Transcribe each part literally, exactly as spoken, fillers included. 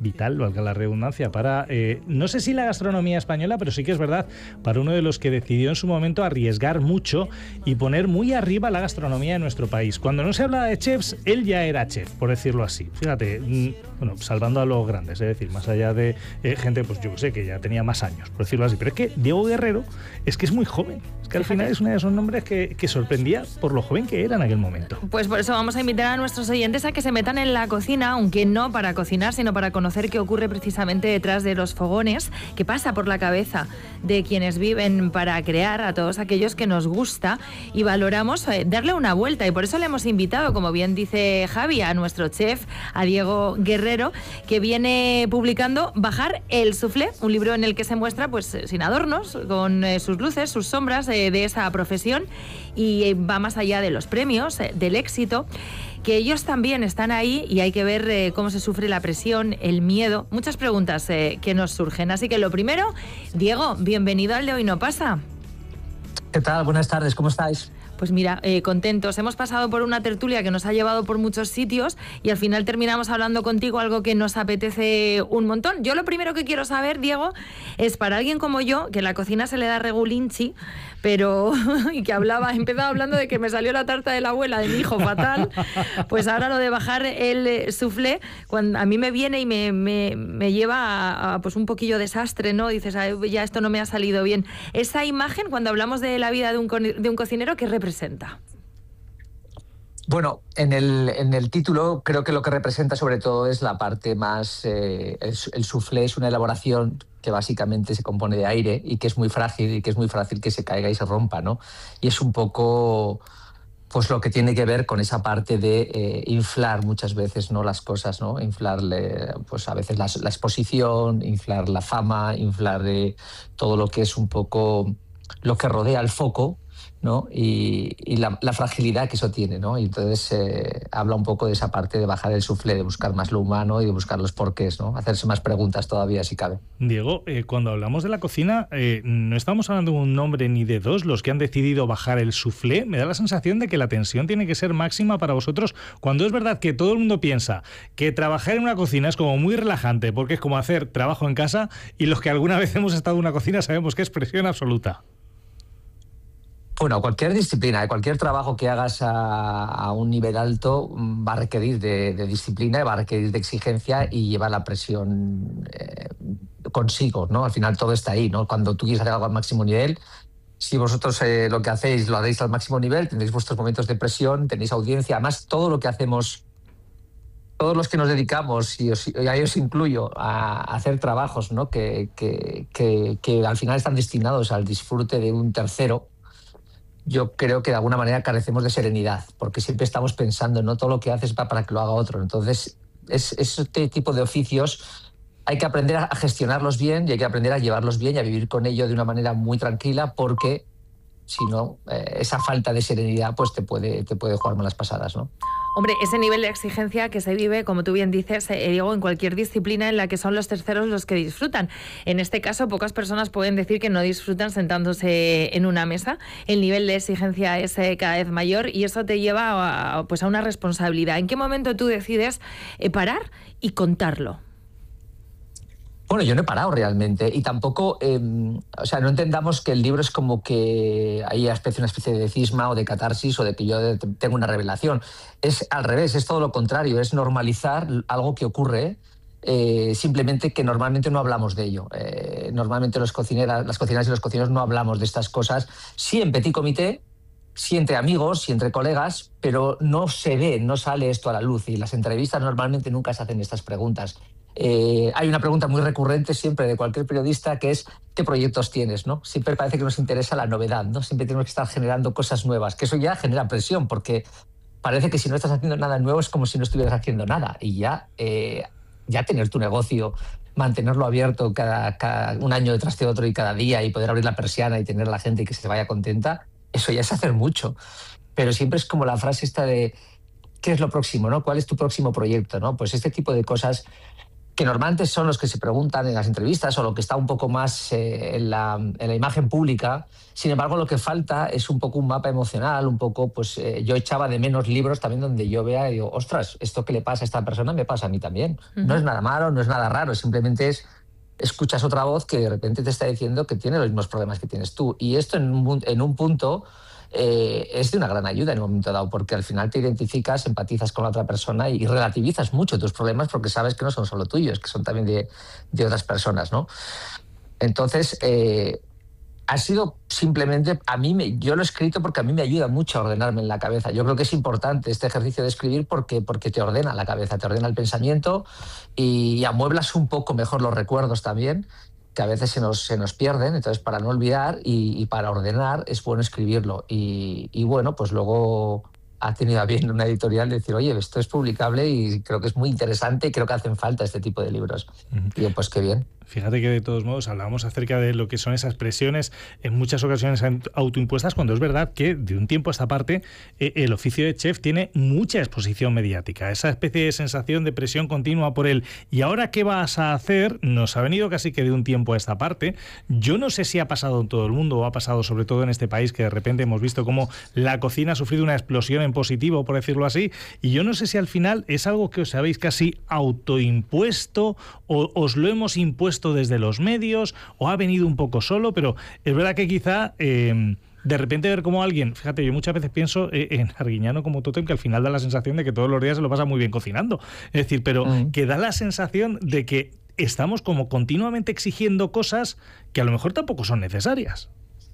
vital, valga la redundancia, para, eh, no sé si la gastronomía española, pero sí que es verdad, para uno de los que decidió en su momento arriesgar mucho y poner muy arriba la gastronomía de nuestro país. Cuando no se hablaba de chefs, él ya era chef, por decirlo así. Fíjate, bueno, salvando a los grandes, es decir, más allá de eh, gente, pues yo sé, que ya tenía más años, por decirlo así. Pero es que Diego Guerrero es que es muy joven. Es que al final es uno de esos nombres que, que sorprendía por lo joven que era en aquel momento. Pues por eso vamos a invitar a nuestros oyentes a que se metan en la cocina, aunque no para cocinar, sino para conocer qué ocurre precisamente detrás de los fogones, qué pasa por la cabeza de quienes viven para crear, a todos aquellos que nos gusta y valoramos eh, darle una vuelta. Y por eso le hemos invitado, como bien dice Javi, a nuestro chef, a Diego Guerrero, que viene publicando Bajar el Soufflé, un libro en el que se muestra pues sin adornos, con eh, sus luces, sus sombras eh, de esa profesión, y eh, va más allá de los premios, eh, del éxito, que ellos también están ahí y hay que ver eh, cómo se sufre la presión, el miedo, muchas preguntas eh, que nos surgen. Así que lo primero, Diego, bienvenido al De Hoy No Pasa. ¿Qué tal? Buenas tardes, ¿cómo estáis? Pues mira, eh, contentos. Hemos pasado por una tertulia que nos ha llevado por muchos sitios y al final terminamos hablando contigo algo que nos apetece un montón. Yo lo primero que quiero saber, Diego, es para alguien como yo, que la cocina se le da regulinchi, pero y que hablaba, empezaba hablando de que me salió la tarta de la abuela de mi hijo fatal, pues ahora lo de bajar el eh, soufflé, cuando a mí me viene y me, me, me lleva a, a pues un poquillo desastre, ¿no? Dices, ya esto no me ha salido bien. Esa imagen, cuando hablamos de la vida de un, de un cocinero, ¿qué representa? Bueno, en el, en el título creo que lo que representa sobre todo es la parte más... Eh, el, el soufflé es una elaboración que básicamente se compone de aire y que es muy frágil y que es muy fácil que se caiga y se rompa, ¿no? Y es un poco pues lo que tiene que ver con esa parte de eh, inflar muchas veces, ¿no?, las cosas, ¿no? Inflarle, pues a veces la, la exposición, inflar la fama, inflar eh, todo lo que es un poco lo que rodea el foco, ¿no? Y, y la, la fragilidad que eso tiene, ¿no? Y entonces eh, habla un poco de esa parte de bajar el soufflé, de buscar más lo humano y de buscar los porqués, ¿no? Hacerse más preguntas todavía, si cabe. Diego, eh, cuando hablamos de la cocina, eh, no estamos hablando de un nombre ni de dos los que han decidido bajar el soufflé. Me da la sensación de que la tensión tiene que ser máxima para vosotros, cuando es verdad que todo el mundo piensa que trabajar en una cocina es como muy relajante, porque es como hacer trabajo en casa, y los que alguna vez hemos estado en una cocina sabemos que es presión absoluta. Bueno, cualquier disciplina, cualquier trabajo que hagas a, a un nivel alto va a requerir de, de disciplina, va a requerir de exigencia y lleva la presión eh, consigo, ¿no? Al final todo está ahí, ¿no? Cuando tú quieres hacer algo al máximo nivel, si vosotros eh, lo que hacéis lo haréis al máximo nivel, tendréis vuestros momentos de presión, tenéis audiencia. Además, todo lo que hacemos, todos los que nos dedicamos, y, os, y ahí os incluyo, a, a hacer trabajos, ¿no?, que, que, que, que al final están destinados al disfrute de un tercero, yo creo que de alguna manera carecemos de serenidad, porque siempre estamos pensando, no todo lo que haces va para que lo haga otro. Entonces, es, es este tipo de oficios hay que aprender a gestionarlos bien y hay que aprender a llevarlos bien y a vivir con ello de una manera muy tranquila, porque si no, eh, esa falta de serenidad pues te puede, te puede jugar malas pasadas, ¿no? Hombre, ese nivel de exigencia que se vive, como tú bien dices, eh, Diego, en cualquier disciplina en la que son los terceros los que disfrutan. En este caso, pocas personas pueden decir que no disfrutan sentándose en una mesa. El nivel de exigencia es eh, cada vez mayor y eso te lleva a, pues a una responsabilidad. ¿En qué momento tú decides eh, parar y contarlo? Bueno, yo no he parado realmente y tampoco, eh, o sea, no entendamos que el libro es como que hay una especie de cisma o de catarsis o de que yo tengo una revelación. Es al revés, es todo lo contrario, es normalizar algo que ocurre, eh, simplemente que normalmente no hablamos de ello. Eh, normalmente los cocineras, las cocineras y los cocineros no hablamos de estas cosas, sí en petit comité, sí entre amigos, sí entre colegas, pero no se ve, no sale esto a la luz y las entrevistas normalmente nunca se hacen estas preguntas. Eh, hay una pregunta muy recurrente siempre de cualquier periodista que es ¿qué proyectos tienes?, ¿no? Siempre parece que nos interesa la novedad, ¿no? Siempre tenemos que estar generando cosas nuevas, que eso ya genera presión porque parece que si no estás haciendo nada nuevo es como si no estuvieras haciendo nada y ya, eh, ya tener tu negocio, mantenerlo abierto cada, cada un año detrás de otro y cada día y poder abrir la persiana y tener a la gente que se vaya contenta, eso ya es hacer mucho. Pero siempre es como la frase esta de ¿qué es lo próximo?, ¿no? ¿Cuál es tu próximo proyecto?, ¿no? Pues este tipo de cosas que normalmente son los que se preguntan en las entrevistas o lo que está un poco más eh, en, la, en la imagen pública. Sin embargo, lo que falta es un poco un mapa emocional, un poco, pues eh, yo echaba de menos libros también donde yo vea y digo, ostras, esto que le pasa a esta persona me pasa a mí también. Uh-huh. No es nada malo, no es nada raro, simplemente es, escuchas otra voz que de repente te está diciendo que tiene los mismos problemas que tienes tú. Y esto en un, en un punto... Eh, es de una gran ayuda en un momento dado, porque al final te identificas, empatizas con la otra persona y relativizas mucho tus problemas porque sabes que no son solo tuyos, que son también de, de otras personas, ¿no? Entonces, eh, ha sido simplemente, a mí me, yo lo he escrito porque a mí me ayuda mucho a ordenarme en la cabeza. Yo creo que es importante este ejercicio de escribir porque, porque te ordena la cabeza, te ordena el pensamiento y, y amueblas un poco mejor los recuerdos también, que a veces se nos, se nos pierden. Entonces, para no olvidar y, y para ordenar es bueno escribirlo. Y, y bueno, pues luego ha tenido a bien una editorial decir, oye, esto es publicable y creo que es muy interesante y creo que hacen falta este tipo de libros. Uh-huh. Y yo, pues qué bien. Fíjate que de todos modos hablábamos acerca de lo que son esas presiones en muchas ocasiones autoimpuestas, cuando es verdad que de un tiempo a esta parte eh, el oficio de chef tiene mucha exposición mediática. Esa especie de sensación de presión continua por él. ¿Y ahora qué vas a hacer? Nos ha venido casi que de un tiempo a esta parte. Yo no sé si ha pasado en todo el mundo o ha pasado sobre todo en este país, que de repente hemos visto cómo la cocina ha sufrido una explosión en positivo, por decirlo así, y yo no sé si al final es algo que os habéis casi autoimpuesto o os lo hemos impuesto desde los medios o ha venido un poco solo, pero es verdad que quizá eh, de repente ver como alguien, fíjate, yo muchas veces pienso eh, en Arguiñano como tótem, que al final da la sensación de que todos los días se lo pasa muy bien cocinando, es decir, pero mm. que da la sensación de que estamos como continuamente exigiendo cosas que a lo mejor tampoco son necesarias.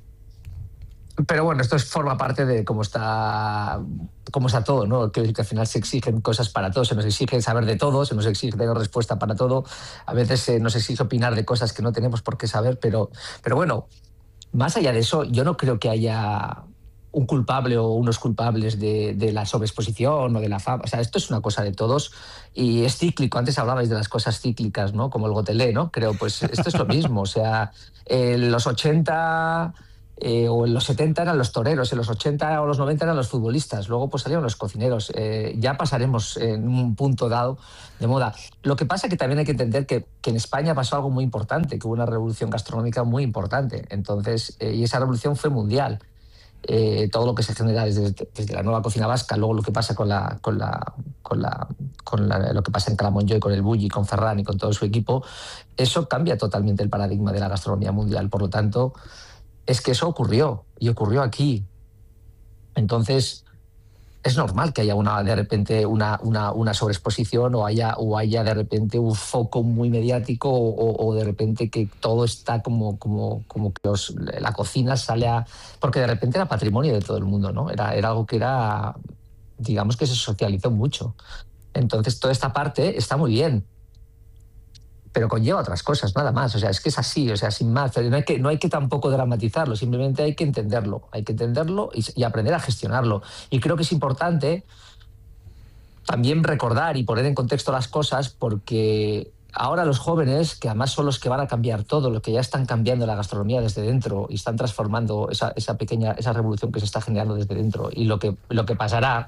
Pero bueno, esto es, forma parte de cómo está, cómo está todo, ¿no? Que, que al final se exigen cosas para todo, se nos exige saber de todo, se nos exige tener respuesta para todo, a veces se nos exige opinar de cosas que no tenemos por qué saber, pero, pero bueno, más allá de eso, yo no creo que haya un culpable o unos culpables de, de la sobreexposición o de la fama. O sea, esto es una cosa de todos y es cíclico. Antes hablabais de las cosas cíclicas, ¿no? Como el gotelé, ¿no? Creo, pues esto es lo mismo. O sea, en los ochenta... Eh, o en los setenta eran los toreros, en los ochenta o los noventa eran los futbolistas, luego pues salieron los cocineros. Eh, ya pasaremos en un punto dado de moda. Lo que pasa es que también hay que entender que, que en España pasó algo muy importante, que hubo una revolución gastronómica muy importante. Entonces, eh, y esa revolución fue mundial. Eh, todo lo que se genera desde, desde la nueva cocina vasca, luego lo que pasa con la, con la, con la, con la, lo que pasa en Calamonjoy, con el Bulli, con Ferran y con todo su equipo, eso cambia totalmente el paradigma de la gastronomía mundial. Por lo tanto, es que eso ocurrió, y ocurrió aquí. Entonces, es normal que haya una, de repente una, una, una sobreexposición o haya, o haya de repente un foco muy mediático o, o de repente que todo está como, como, como que los, la cocina sale a... Porque de repente era patrimonio de todo el mundo, ¿no? Era, era algo que era, digamos que se socializó mucho. Entonces, toda esta parte está muy bien, pero conlleva otras cosas, nada más. O sea, es que es así, o sea, sin más. No hay que, no hay que tampoco dramatizarlo, simplemente hay que entenderlo. Hay que entenderlo y, y aprender a gestionarlo. Y creo que es importante también recordar y poner en contexto las cosas, porque ahora los jóvenes, que además son los que van a cambiar todo, los que ya están cambiando la gastronomía desde dentro y están transformando esa, esa pequeña, esa revolución que se está generando desde dentro, y lo que, lo que pasará...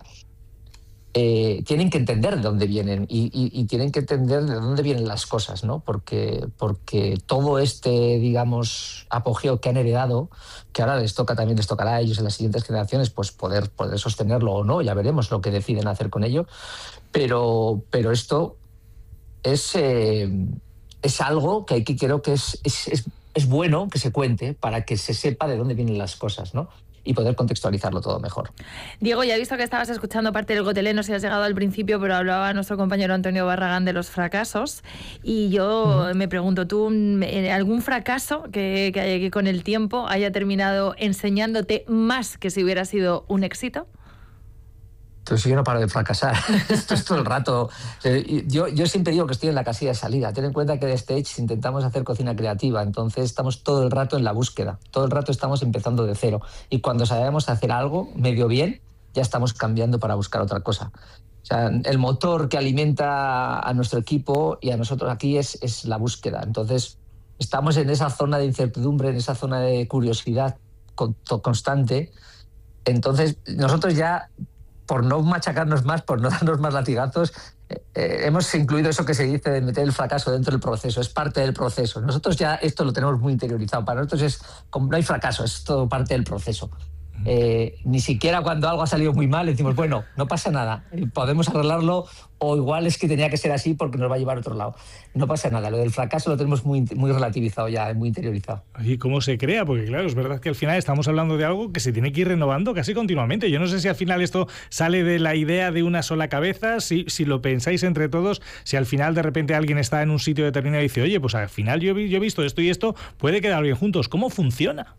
Eh, tienen que entender de dónde vienen y, y, y tienen que entender de dónde vienen las cosas, ¿no? Porque, porque todo este, digamos, apogeo que han heredado, que ahora les toca, también les tocará a ellos en las siguientes generaciones, pues poder, poder sostenerlo o no, ya veremos lo que deciden hacer con ello, pero, pero esto es, eh, es algo que hay que, creo que es, es, es, es bueno que se cuente para que se sepa de dónde vienen las cosas, ¿no? Y poder contextualizarlo todo mejor. Diego, ya he visto que estabas escuchando parte del gotelé, no sé si has llegado al principio, pero hablaba nuestro compañero Antonio Barragán de los fracasos, y yo uh-huh. me pregunto, ¿tú algún fracaso que, que, que con el tiempo haya terminado enseñándote más que si hubiera sido un éxito? Entonces yo no paro de fracasar. Esto es todo el rato. Yo, yo siempre digo que estoy en la casilla de salida. Ten en cuenta que de Stage intentamos hacer cocina creativa, entonces estamos todo el rato en la búsqueda. Todo el rato estamos empezando de cero. Y cuando sabemos hacer algo medio bien, ya estamos cambiando para buscar otra cosa. O sea, el motor que alimenta a nuestro equipo y a nosotros aquí es, es la búsqueda. Entonces estamos en esa zona de incertidumbre, en esa zona de curiosidad constante. Entonces nosotros ya, por no machacarnos más, por no darnos más latigazos, eh, hemos incluido eso que se dice de meter el fracaso dentro del proceso, es parte del proceso. Nosotros ya esto lo tenemos muy interiorizado, para nosotros es como no hay fracaso, es todo parte del proceso. Eh, ni siquiera cuando algo ha salido muy mal decimos, bueno, no pasa nada, podemos arreglarlo, o igual es que tenía que ser así porque nos va a llevar a otro lado. No pasa nada, lo del fracaso lo tenemos muy, muy relativizado ya, muy interiorizado. ¿Y cómo se crea? Porque claro, es verdad que al final estamos hablando de algo que se tiene que ir renovando casi continuamente. Yo no sé si al final esto sale de la idea de una sola cabeza, si, si lo pensáis entre todos, si al final de repente alguien está en un sitio determinado y dice, oye, pues al final yo, yo he visto esto y esto, puede quedar bien juntos. ¿Cómo funciona?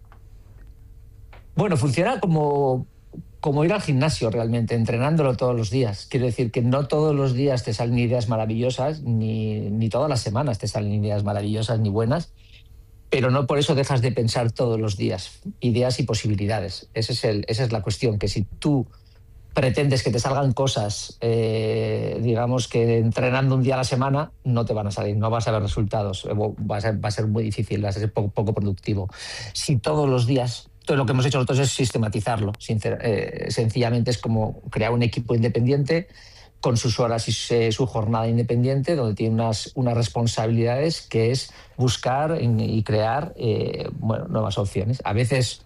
Bueno, funciona como, como ir al gimnasio realmente, entrenándolo todos los días. Quiero decir que no todos los días te salen ideas maravillosas, ni, ni todas las semanas te salen ideas maravillosas ni buenas, pero no por eso dejas de pensar todos los días ideas y posibilidades. Ese es el, esa es la cuestión, que si tú pretendes que te salgan cosas, eh, digamos que entrenando un día a la semana, no te van a salir, no vas a ver resultados, va a ser, va a ser muy difícil, va a ser poco, poco productivo. Si todos los días... Todo lo que hemos hecho nosotros es sistematizarlo. Sincer, eh, sencillamente es como crear un equipo independiente con sus horas y eh, su jornada independiente, donde tiene unas, unas responsabilidades que es buscar y crear eh, bueno, nuevas opciones. A veces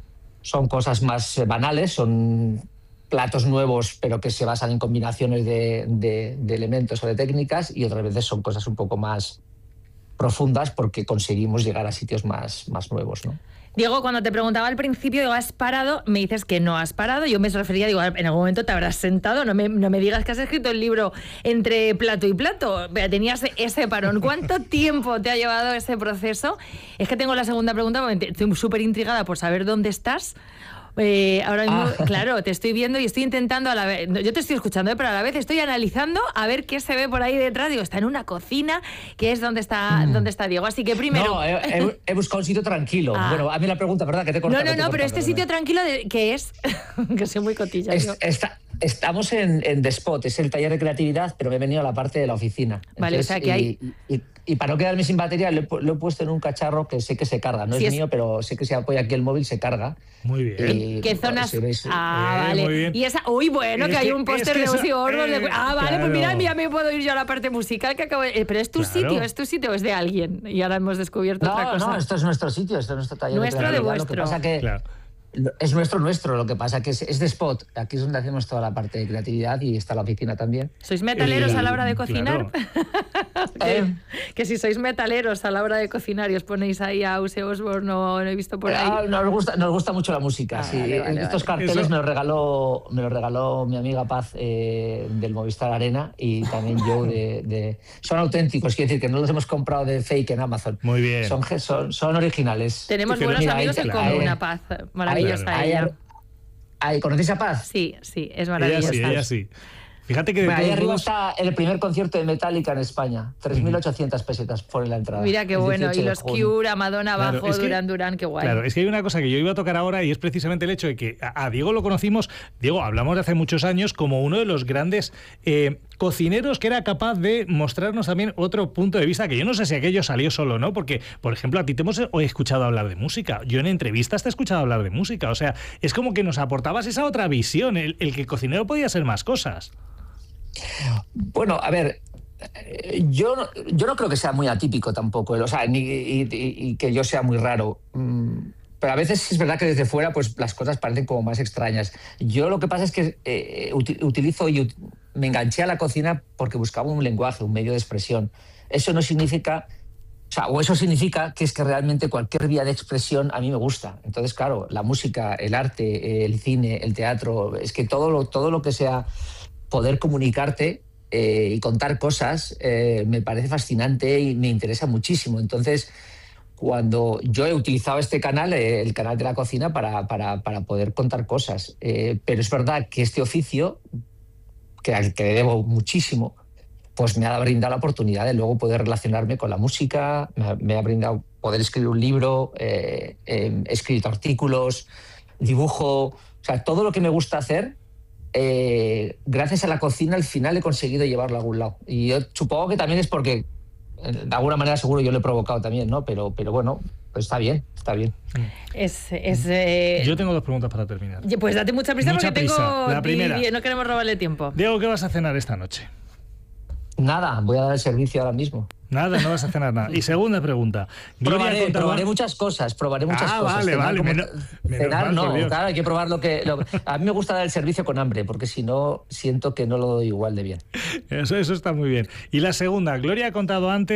son cosas más banales, son platos nuevos, pero que se basan en combinaciones de, de, de elementos o de técnicas, y otras veces son cosas un poco más profundas porque conseguimos llegar a sitios más, más nuevos, ¿no? Diego, cuando te preguntaba al principio, digo, ¿has parado? Me dices que no has parado. Yo me refería, digo, en algún momento te habrás sentado. No me, no me digas que has escrito el libro entre plato y plato. Tenías ese parón. ¿Cuánto tiempo te ha llevado ese proceso? Es que tengo la segunda pregunta, porque estoy súper intrigada por saber dónde estás. Eh, ahora mismo, ah. claro, te estoy viendo y estoy intentando a la vez, yo te estoy escuchando, ¿eh? Pero a la vez estoy analizando a ver qué se ve por ahí detrás. Digo, está en una cocina, que es donde está, mm. donde está Diego. Así que primero... No, he, he, he buscado un sitio tranquilo. Ah. Bueno, a mí la pregunta, ¿verdad? Que te he cortado, no, no, no, cortado, pero este perdona. sitio tranquilo, de, ¿qué es? Que soy muy cotilla. Es, está, estamos en, en The Spot, es el taller de creatividad, pero me he venido a la parte de la oficina. Vale, Entonces, o sea que hay... Y, y, y para no quedarme sin batería, lo he, lo he puesto en un cacharro que sé que se carga. No sí, es, es mío, pero sé que si apoya aquí el móvil se carga. Muy bien. Y, ¿Qué zonas? Si veis, ah, eh, vale. Muy bien. Y esa, uy, bueno, es que, que hay un póster es que de Ozzy Osbourne. Eh, ah, vale, claro. Pues mira, ya me puedo ir yo a la parte musical que acabo de... Eh, pero es tu claro. sitio, es tu sitio, es de alguien. Y ahora hemos descubierto no, otra cosa. No, esto es nuestro sitio, esto es nuestro taller. Nuestro de, de vuestro. Lo que pasa que... Claro. Es nuestro, nuestro, lo que pasa que es, es de Spot. Aquí es donde hacemos toda la parte de creatividad y está la oficina también. ¿Sois metaleros y, a la hora de cocinar? Claro. que, eh. que si sois metaleros a la hora de cocinar y os ponéis ahí a Ozzy Osbourne, no, no he visto por ahí. Ah, nos, gusta, nos gusta mucho la música, ah, sí. Vale, vale, Estos vale. carteles Eso... me los, regaló, me los regaló mi amiga Paz eh, del Movistar Arena, y también yo de, de... Son auténticos, quiero decir que no los hemos comprado de fake en Amazon. Muy bien. Son, son, son originales. Tenemos buenos mira, amigos en común, una Paz. Maravillosa. Ahí, ella. Ahí, ¿conocéis a Paz? Sí, sí, es maravillosa. Ella sí, ella sí. Fíjate que... Bueno, ahí arriba está el primer concierto de Metallica en España. tres mil ochocientas pesetas por la entrada. Mira qué bueno. Y los Cure, Madonna abajo, claro, Duran que, Duran, qué guay. Claro, es que hay una cosa que yo iba a tocar ahora, y es precisamente el hecho de que a, a Diego lo conocimos, Diego, hablamos de hace muchos años, como uno de los grandes eh, cocineros que era capaz de mostrarnos también otro punto de vista, que yo no sé si aquello salió solo, ¿no? Porque, por ejemplo, a ti te hemos he escuchado hablar de música. Yo en entrevistas te he escuchado hablar de música. O sea, es como que nos aportabas esa otra visión, el, el que el cocinero podía ser más cosas. Bueno, a ver, yo no, yo no creo que sea muy atípico tampoco, o sea, ni y, y, y que yo sea muy raro. Pero a veces es verdad que desde fuera pues las cosas parecen como más extrañas. Yo lo que pasa es que eh, utilizo y me enganché a la cocina porque buscaba un lenguaje, un medio de expresión. Eso no significa... O sea, o eso significa que es que realmente cualquier vía de expresión a mí me gusta. Entonces, claro, la música, el arte, el cine, el teatro, es que todo lo, todo lo que sea poder comunicarte eh, y contar cosas eh, me parece fascinante y me interesa muchísimo. Entonces, cuando yo he utilizado este canal, eh, el canal de la cocina, para, para, para poder contar cosas. Eh, pero es verdad que este oficio, que al que debo muchísimo, pues me ha brindado la oportunidad de luego poder relacionarme con la música, me ha, me ha brindado poder escribir un libro, eh, eh, he escrito artículos, dibujo, o sea, todo lo que me gusta hacer, eh, gracias a la cocina al final he conseguido llevarlo a algún lado. Y yo supongo que también es porque, de alguna manera seguro yo lo he provocado también, ¿no? Pero, pero bueno, Pues está bien, está bien. Es, es, eh... Yo tengo dos preguntas para terminar. Pues date mucha prisa mucha porque prisa. tengo... La primera. No queremos robarle tiempo. Diego, ¿qué vas a cenar esta noche? Nada, voy a dar el servicio ahora mismo. Nada, no vas a cenar nada. Y segunda pregunta. Probaré, Contador... probaré muchas cosas, probaré muchas ah, cosas. Vale, cenar vale, como... menos, menos cenar mal, no, Dios. claro, hay que probar lo que... Lo... A mí me gusta dar el servicio con hambre, porque si no, siento que no lo doy igual de bien. Eso, eso está muy bien. Y la segunda, Gloria ha contado antes...